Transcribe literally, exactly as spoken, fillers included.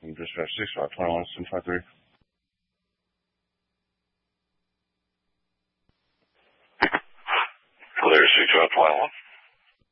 Dispatch six five two one, seven five three. Clear six five two one.